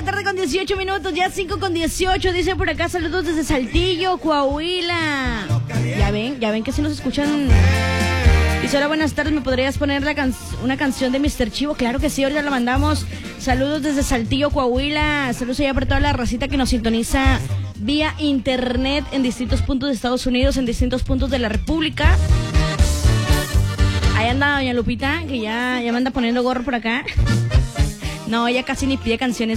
tarde con 18 minutos, ya 5 con 18. Dice por acá, saludos desde Saltillo, Coahuila. Ya ven que si nos escuchan. Dice, hola, buenas tardes, ¿me podrías poner una canción de Mr. Chivo? Claro que sí, ahorita la mandamos. Saludos desde Saltillo, Coahuila. Saludos allá para toda la racita que nos sintoniza vía internet en distintos puntos de Estados Unidos, en distintos puntos de la República. Ahí anda doña Lupita, que ya me anda poniendo gorro por acá. No, ella casi ni pide canciones.